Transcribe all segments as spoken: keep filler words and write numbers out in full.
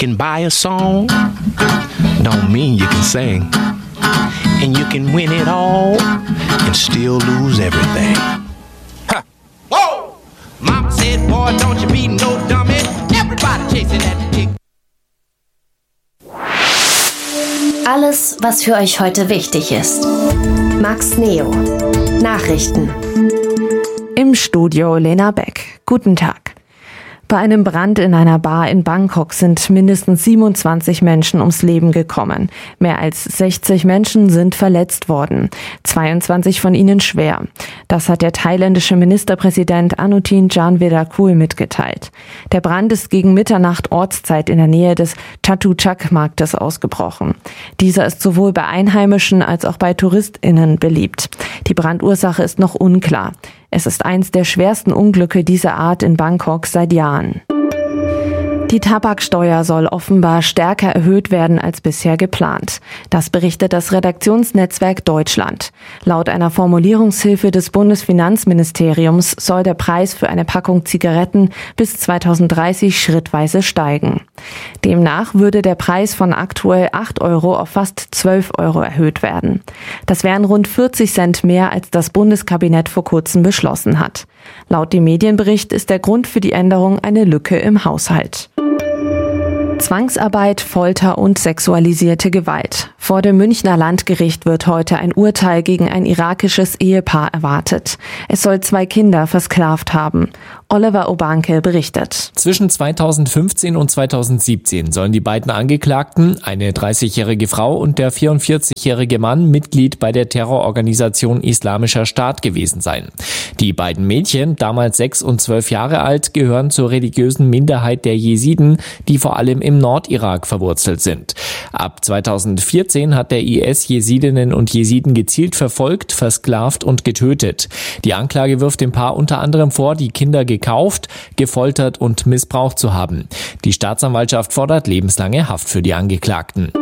can buy a song, don't mean you can sing. And you can win it all and still lose everything. Ha! Whoa! Mama said, boy, don't you be no dummy. Everybody chasing that kick. Alles, was für euch heute wichtig ist. Max Neo. Nachrichten. Im Studio Lena Beck. Guten Tag. Bei einem Brand in einer Bar in Bangkok sind mindestens siebenundzwanzig Menschen ums Leben gekommen. Mehr als sechzig Menschen sind verletzt worden, zweiundzwanzig von ihnen schwer. Das hat der thailändische Ministerpräsident Anutin Charnvirakul mitgeteilt. Der Brand ist gegen Mitternacht Ortszeit in der Nähe des Chatuchak-Marktes ausgebrochen. Dieser ist sowohl bei Einheimischen als auch bei TouristInnen beliebt. Die Brandursache ist noch unklar. Es ist eins der schwersten Unglücke dieser Art in Bangkok seit Jahren. Die Tabaksteuer soll offenbar stärker erhöht werden als bisher geplant. Das berichtet das Redaktionsnetzwerk Deutschland. Laut einer Formulierungshilfe des Bundesfinanzministeriums soll der Preis für eine Packung Zigaretten bis zweitausenddreißig schrittweise steigen. Demnach würde der Preis von aktuell acht Euro auf fast zwölf Euro erhöht werden. Das wären rund vierzig Cent mehr, als das Bundeskabinett vor kurzem beschlossen hat. Laut dem Medienbericht ist der Grund für die Änderung eine Lücke im Haushalt. Zwangsarbeit, Folter und sexualisierte Gewalt. Vor dem Münchner Landgericht wird heute ein Urteil gegen ein irakisches Ehepaar erwartet. Es soll zwei Kinder versklavt haben. Oliver Obanke berichtet. Zwischen zweitausendfünfzehn und zweitausendsiebzehn sollen die beiden Angeklagten, eine dreißigjährige Frau und der vierundvierzigjährige Mann, Mitglied bei der Terrororganisation Islamischer Staat gewesen sein. Die beiden Mädchen, damals sechs und zwölf Jahre alt, gehören zur religiösen Minderheit der Jesiden, die vor allem im Nordirak verwurzelt sind. Ab zweitausendvierzehn hat der I S Jesidinnen und Jesiden gezielt verfolgt, versklavt und getötet. Die Anklage wirft dem Paar unter anderem vor, die Kinder gekauft, gefoltert und missbraucht zu haben. Die Staatsanwaltschaft fordert lebenslange Haft für die Angeklagten.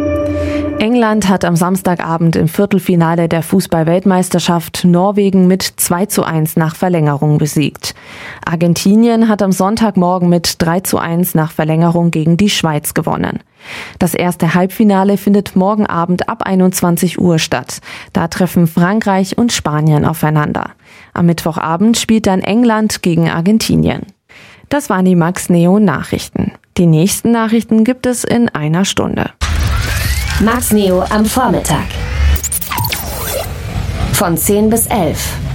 England hat am Samstagabend im Viertelfinale der Fußball-Weltmeisterschaft Norwegen mit zwei zu eins nach Verlängerung besiegt. Argentinien hat am Sonntagmorgen mit drei zu eins nach Verlängerung gegen die Schweiz gewonnen. Das erste Halbfinale findet morgen Abend ab einundzwanzig Uhr statt. Da treffen Frankreich und Spanien aufeinander. Am Mittwochabend spielt dann England gegen Argentinien. Das waren die Max Neo Nachrichten. Die nächsten Nachrichten gibt es in einer Stunde. Max Neo am Vormittag. Von zehn bis elf.